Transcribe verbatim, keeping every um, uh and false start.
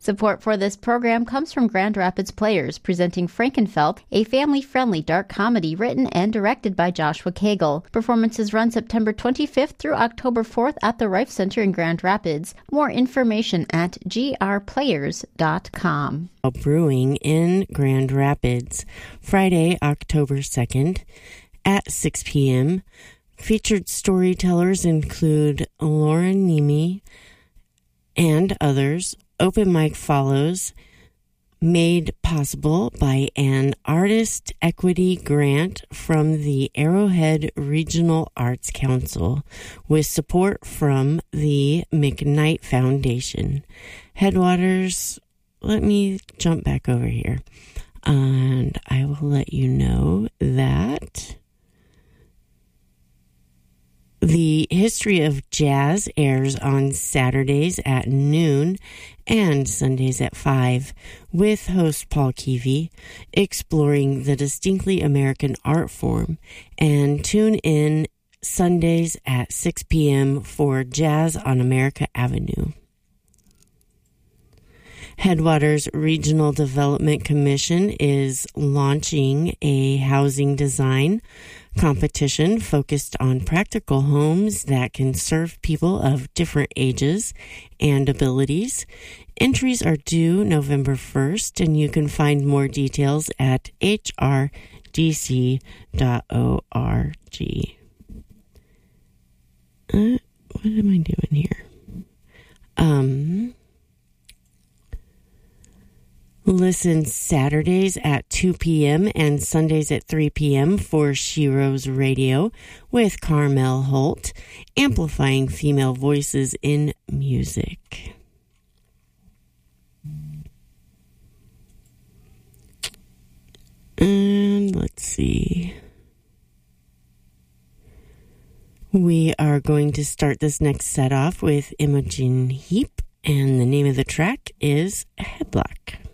Support for this program comes from Grand Rapids Players, presenting Frankenfeld, a family-friendly dark comedy written and directed by Joshua Cagle. Performances run September twenty-fifth through October fourth at the Rife Center in Grand Rapids. More information at g r players dot com. Brewing in Grand Rapids, Friday, October second at six p.m. Featured storytellers include Lauren Nemi and others. Open mic follows, made possible by an artist equity grant from the Arrowhead Regional Arts Council with support from the McKnight Foundation. Headwaters, let me jump back over here, and I will let you know that the History of Jazz airs on Saturdays at noon and Sundays at five with host Paul Keevy, exploring the distinctly American art form. And tune in Sundays at six p.m. for Jazz on America Avenue. Headwaters Regional Development Commission is launching a housing design competition focused on practical homes that can serve people of different ages and abilities. Entries are due November first, and you can find more details at h r d c dot org. Uh, what am I doing here? Um... Listen Saturdays at two p.m. and Sundays at three p.m. for Shero's Radio with Carmel Holt, amplifying female voices in music. And let's see. We are going to start this next set off with Imogen Heap, and the name of the track is Headlock.